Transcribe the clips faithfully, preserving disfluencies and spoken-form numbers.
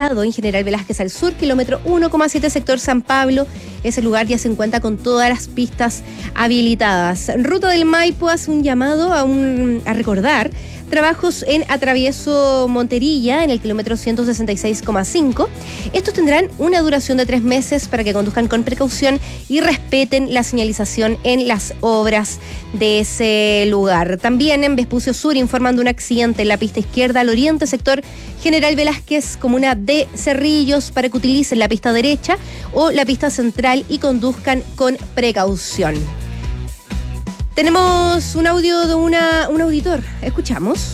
ubicado en General Velázquez al sur, kilómetro uno coma siete, sector San Pablo. Ese lugar ya se encuentra con todas las pistas habilitadas. Ruta del Maipo hace un llamado a, un, a recordar trabajos en Atravieso Monterilla, en el kilómetro ciento sesenta y seis coma cinco. Estos tendrán una duración de tres meses para que conduzcan con precaución y respeten la señalización en las obras de ese lugar. También en Vespucio Sur informan de un accidente en la pista izquierda al oriente, sector General Velázquez, comuna de Cerrillos, para que utilicen la pista derecha o la pista central y conduzcan con precaución. Tenemos un audio de una, un auditor. Escuchamos.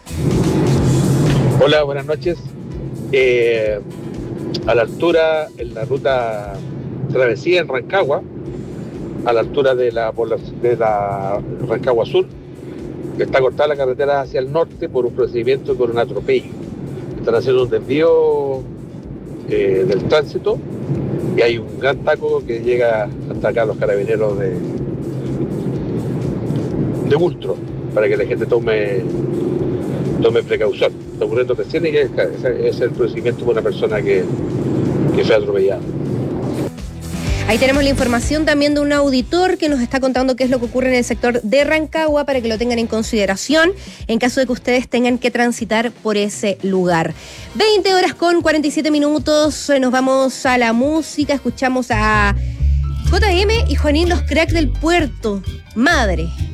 Hola, buenas noches. Eh, a la altura, en la ruta Travesía en Rancagua, a la altura de la, de la Rancagua Sur, está cortada la carretera hacia el norte por un procedimiento con un atropello. Están haciendo un desvío eh, del tránsito y hay un gran taco que llega hasta acá, los carabineros de... de Bultro, para que la gente tome tome precaución. Está ocurriendo recién y es, es el procedimiento de una persona que, que fue atropellada. Ahí tenemos la información también de un auditor que nos está contando qué es lo que ocurre en el sector de Rancagua para que lo tengan en consideración en caso de que ustedes tengan que transitar por ese lugar. veinte horas con cuarenta y siete minutos, nos vamos a la música, escuchamos a J M y Juanín, los cracks del puerto. Madre.